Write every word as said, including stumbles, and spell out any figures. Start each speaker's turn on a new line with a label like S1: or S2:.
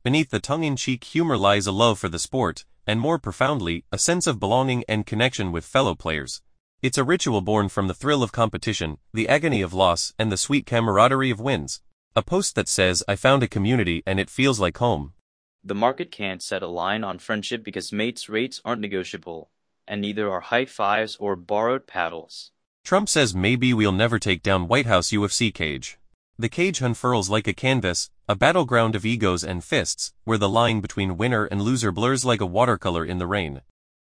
S1: Beneath the tongue-in-cheek humor lies a love for the sport, and more profoundly, a sense of belonging and connection with fellow players. It's a ritual born from the thrill of competition, the agony of loss, and the sweet camaraderie of wins. A post that says, "I found a community and it feels like home."
S2: The market can't set a line on friendship because mates' rates aren't negotiable, and neither are high fives or borrowed paddles.
S1: Trump says maybe we'll never take down White House U F C cage. The cage unfurls like a canvas, a battleground of egos and fists, where the line between winner and loser blurs like a watercolor in the rain.